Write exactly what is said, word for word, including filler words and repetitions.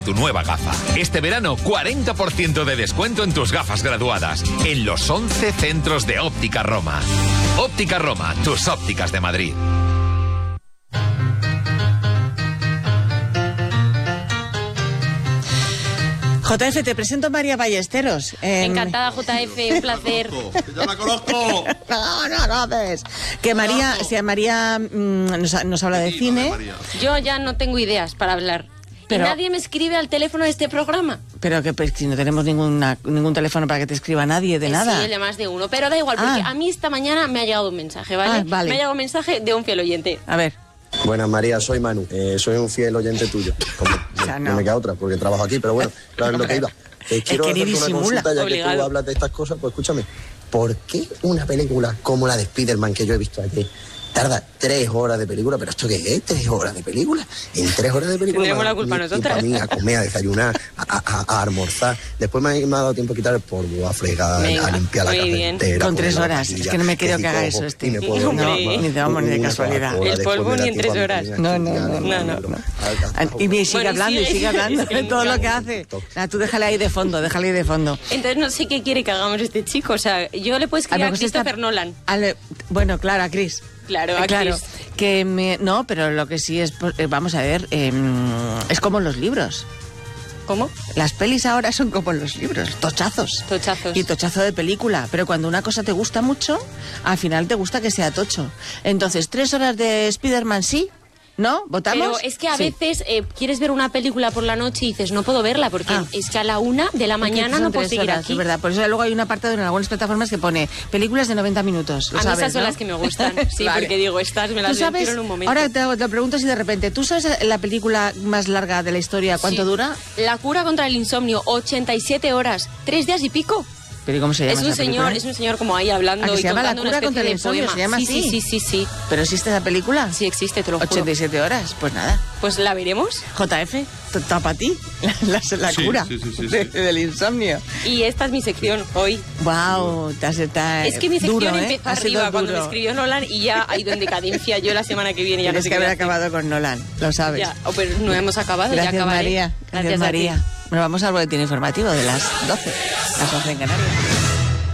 Tu nueva gafa. Este verano, cuarenta por ciento de descuento en tus gafas graduadas en los once centros de Óptica Roma. Óptica Roma, tus ópticas de Madrid. J F, te presento a María Ballesteros. Eh... Encantada, J F, un placer. ¡Que ya la conozco! No, no, no ves. Que María, si a María mmm, nos, nos habla de cine. Yo ya no tengo ideas para hablar. Pero, ¿y nadie me escribe al teléfono de este programa? Pero que pues, si no tenemos ninguna, ningún teléfono para que te escriba nadie de eh, nada. Sí, de más de uno. Pero da igual, porque ah. a mí esta mañana me ha llegado un mensaje, ¿vale? Ah, vale. Me ha llegado un mensaje de un fiel oyente. A ver. Buenas, María, soy Manu. Eh, soy un fiel oyente tuyo. Como, o sea, no. no me queda otra, porque trabajo aquí, pero bueno, claro, es lo que iba. Eh, quiero es que hacerte una consulta, ya Obligado. que tú hablas de estas cosas, pues escúchame. ¿Por qué una película como la de Spider-Man que yo he visto ayer tarda tres horas de película? ¿Pero esto qué es? ¿Tres horas de película? En tres horas de película... Tendremos la culpa mi, nosotras. Para mí, a comer, a desayunar, a, a, a almorzar. Después me ha, me ha dado tiempo a quitar el polvo, a fregar, Venga, a limpiar la muy casa bien. entera. Con tres la horas. vajilla, Es que no me creo si que haga cojo eso, este. y me puedo Hombre. tomar Ni de vamos, ni de una casualidad. Coca-Cola El después polvo de ni la en tres tipa horas. mía, No, no, ya, no, no, no, no. Y Bueno, sigue Bueno, hablando, y sigue, sigue hablando sigue, de todo lo que sigue. hace. Nah, tú déjale ahí de fondo, déjale ahí de fondo. Entonces no sé qué quiere que hagamos este chico. O sea, yo le puedo escribir a, mejor Christopher está- Nolan. Ale- bueno, claro, a Chris. Claro, a Eh, claro, Chris. que me, no, pero lo que sí es, pues, eh, vamos a ver, eh, es como los libros. ¿Cómo? Las pelis ahora son como los libros, tochazos. Tochazos. Y tochazo de película. Pero cuando una cosa te gusta mucho, al final te gusta que sea tocho. Entonces, tres horas de Spider-Man sí, ¿no? ¿Votamos? Pero es que a Sí. veces eh, quieres ver una película por la noche y dices, no puedo verla porque Ah. es que a la una de la mañana Son no puedo tres seguir horas, aquí. es verdad. Por eso luego hay un apartado en algunas plataformas que pone películas de noventa minutos. Lo A mí sabes, esas son ¿no? las que me gustan. Sí, Vale. porque digo, estas me las ¿Tú sabes? tiro en un momento. Ahora te, te pregunto si de repente, ¿tú sabes la película más larga de la historia cuánto Sí. dura? La cura contra el insomnio, ochenta y siete horas, tres días y pico. ¿Pero ¿y cómo se llama Es un esa película? señor, es un señor como ahí hablando ¿A que y se llama La contando una cura especie contra el de insomnio? poema. ¿Se llama sí, así? sí, sí, sí, sí. ¿Pero existe esa película? Sí existe, te lo juro. ochenta y siete horas, pues nada. Pues la veremos. J F, para ti, la, la, la Sí, cura sí, sí, sí, de- sí. del insomnio. Y esta es mi sección hoy. Wow, te has está Es que mi sección duro, ¿eh? empezó Ha sido arriba cuando me duro. escribió Nolan y ya ha ido en decadencia. Yo la semana que viene ya no Tienes sé que qué haber voy a hacer. acabado con Nolan, lo sabes. Ya, oh, pero no hemos acabado, Gracias, ya acabaré. María. Gracias, a ti. María. Bueno, vamos al boletín informativo de las doce, las once en Canarias.